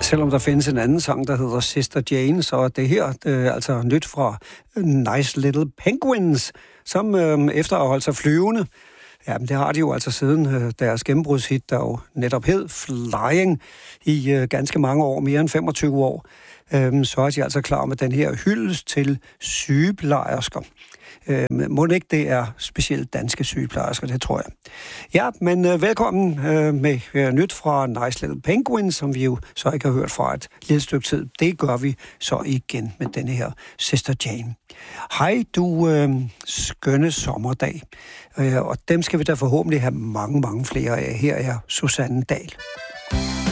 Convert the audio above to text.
Selvom der findes en anden sang, der hedder Sister Jane, så er det her altså nyt fra Nice Little Penguins, som efter at have holdt sig flyvende, jamen det har de jo altså siden deres gennembrudshit, der jo netop hed Flying i ganske mange år, mere end 25 år, så er de altså klar med den her hyldest til sygeplejersker. Må ikke det er specielt danske sygeplejersker, det tror jeg. Ja, men velkommen med nyt fra Nice Little Penguins, som vi jo så ikke har hørt fra et lille stykke tid. Det gør vi så igen med denne her Sister Jane. Hej du skønne sommerdag, og dem skal vi da forhåbentlig have mange, mange flere af. Her er Susanne Dahl.